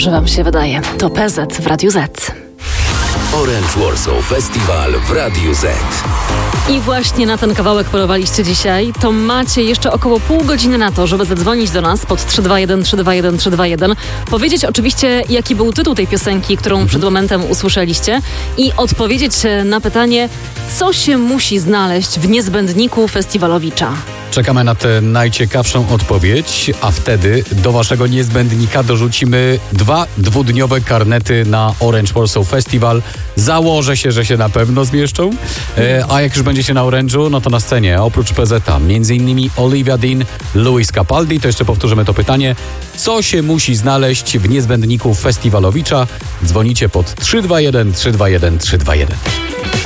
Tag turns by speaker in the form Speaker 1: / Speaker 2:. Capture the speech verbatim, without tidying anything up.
Speaker 1: Dobrze wam się wydaje. To P Z w Radiu Z.
Speaker 2: Orange Warsaw Festival w Radiu Z.
Speaker 1: I właśnie na ten kawałek polowaliście dzisiaj. To macie jeszcze około pół godziny na to, żeby zadzwonić do nas pod trzy dwa jeden trzy dwa jeden trzy dwa jeden. Powiedzieć oczywiście, jaki był tytuł tej piosenki, którą mhm. przed momentem usłyszeliście i odpowiedzieć na pytanie, co się musi znaleźć w niezbędniku festiwalowicza.
Speaker 3: Czekamy na tę najciekawszą odpowiedź, a wtedy do waszego niezbędnika dorzucimy dwa dwudniowe karnety na Orange Warsaw Festival. Założę się, że się na pewno zmieszczą. E, a jak już będziecie na Orange'u, no to na scenie oprócz P Z-a między innymi Olivia Dean, Luis Capaldi. To jeszcze powtórzymy to pytanie. Co się musi znaleźć w niezbędniku festiwalowicza? Dzwonicie pod trzy dwa jeden trzy dwa jeden trzy dwa jeden.